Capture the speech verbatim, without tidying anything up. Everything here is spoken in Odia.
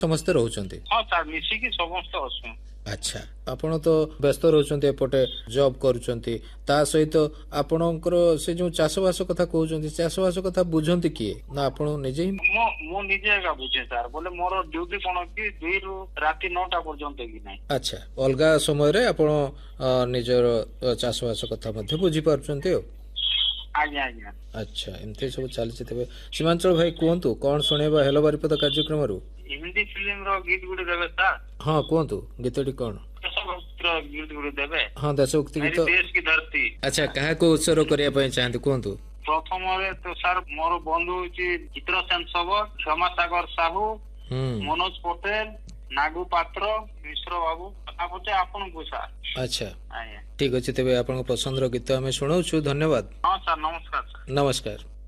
ସମସ୍ତେ ରହୁଛନ୍ତି? ହଁ ସାର୍ ମିଶିକି ସମସ୍ତେ ଅଛୁ। ଆଚ୍ଛା, ଆପଣ ତ ବ୍ୟସ୍ତ ରହୁଛନ୍ତି, ଏପଟେ ଜବ୍ କରୁଛନ୍ତି, ତା ସହିତ ଆପଣଙ୍କର ସେ ଯୋଉ ଚାଷବାସ କଥା କହୁଛନ୍ତି, ଚାଷବାସ କଥା ବୁଝନ୍ତି କିଏ ନା ଆପଣ ନିଜେ ହିଁ? ମୁଁ ମୁଁ ନିଜେ ଏକା ବୁଝେ ସାର୍, ବୋଲେ ମୋର ଡ୍ୟୁଟି କଣ କି ଦୁଇରୁ ରାତି ନଅଟା ପର୍ଯ୍ୟନ୍ତ କି ନାହିଁ। ଆଚ୍ଛା, ଅଲଗା ସମୟରେ ଆପଣ ନିଜର ଚାଷବାସ କଥା ମଧ୍ୟ ବୁଝିପାରୁଛନ୍ତି ଆଉ। ଆଜ୍ଞା ଆଜ୍ଞା। ଆଚ୍ଛା, ଏମିତି ସବୁ ଚାଲିଛି। ତେବେ ସୀମାଞ୍ଚଳ ଭାଇ କୁହନ୍ତୁ, କଣ ଶୁଣେଇବା ହେଲୋ ବାରିପଦା କାର୍ଯ୍ୟକ୍ରମରୁ? ହିନ୍ଦୀ ଫିଲ୍ମ ର ଗୀତ ଗୁଡେ ଦେବେ ସାର୍? ହଁ କୁହନ୍ତୁ, ଗୀତଟି କଣ? ଦେଶଭକ୍ତିର ଗୀତ ଗୁଡେ ଦେବେ? ହଁ, ଦେଶଭକ୍ତି ଗୀତ। ଦେଶ କି ଧରତୀ। ଆଚ୍ଛା, କାହାକୁ ଉତ୍ସର୍ଗ କରିବା ପାଇଁ ଚାହାନ୍ତି କୁହନ୍ତୁ? ପ୍ରଥମରେ ତ ସାର୍ ମୋର ବନ୍ଧୁ ହଉଛି ଚିତ୍ରସେନ ସବର, କ୍ଷମାସାଗର ସାହୁ, ମନୋଜ ପଟେଲ, ନାଗୁ ପାତ୍ର, ମିଶ୍ର ବାବୁ, ତାପରେ ଆପଣଙ୍କୁ ସାର୍। ଆଚ୍ଛା, ଆଜ୍ଞା ଠିକ ଅଛି। ତେବେ ଆପଣଙ୍କ ପସନ୍ଦର ଗୀତ ଆମେ ଶୁଣାଉଛୁ। ଧନ୍ୟବାଦ। ହଁ ସାର୍, ନମସ୍କାର ସାର୍। ନମସ୍କାର।